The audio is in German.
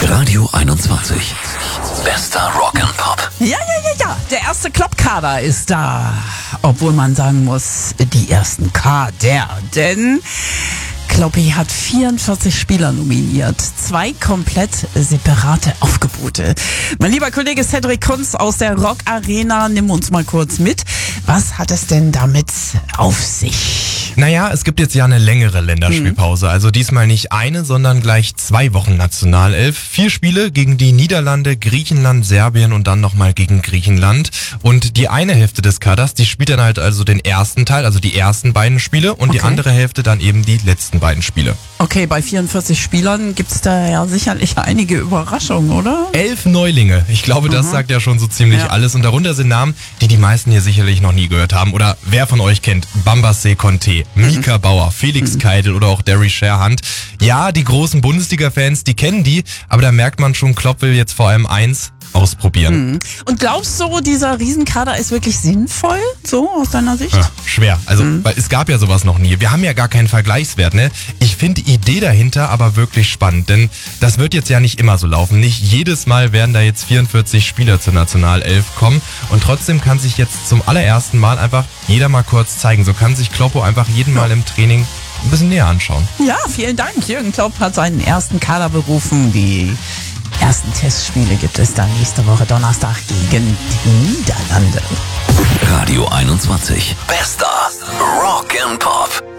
Radio 21. Bester Rock'n'Pop. Ja. Der erste Klopp-Kader ist da. Obwohl man sagen muss, die ersten Kader. Denn Kloppi hat 44 Spieler nominiert. 2 komplett separate Aufgebote. Mein lieber Kollege Cedric Kunz aus der Rock Arena, nimm uns mal kurz mit. Was hat es denn damit auf sich? Naja, es gibt jetzt ja eine längere Länderspielpause. Also diesmal nicht eine, sondern gleich 2 Wochen Nationalelf. 4 Spiele gegen die Niederlande, Griechenland, Serbien und dann nochmal gegen Griechenland. Und die eine Hälfte des Kaders, die spielt dann halt also den ersten Teil, also die ersten beiden Spiele. Und die andere Hälfte dann eben die letzten beiden Spiele. Okay, bei 44 Spielern gibt's da ja sicherlich einige Überraschungen, oder? 11 Neulinge. Ich glaube, das sagt ja schon so ziemlich alles. Und darunter sind Namen, die die meisten hier sicherlich noch nie gehört haben. Oder wer von euch kennt Bambassé Conté, Mika Bauer, Felix Keidel oder auch Derry Sherhunt. Ja, die großen Bundesliga-Fans, die kennen die. Aber da merkt man schon, Klopp will jetzt vor allem eins ausprobieren. Und glaubst du, dieser Riesenkader ist wirklich sinnvoll, so aus deiner Sicht? Ja, schwer. Also, weil es gab ja sowas noch nie. Wir haben ja gar keinen Vergleichswert, ne? Ich finde die Idee dahinter aber wirklich spannend, denn das wird jetzt ja nicht immer so laufen. Nicht jedes Mal werden da jetzt 44 Spieler zur Nationalelf kommen und trotzdem kann sich jetzt zum allerersten Mal einfach jeder mal kurz zeigen. So kann sich Kloppo einfach jeden Mal im Training ein bisschen näher anschauen. Ja, vielen Dank. Jürgen Klopp hat seinen ersten Kader berufen. Die ersten Testspiele gibt es dann nächste Woche Donnerstag gegen die Niederlande. Radio 21. Bester Rock'n'Pop.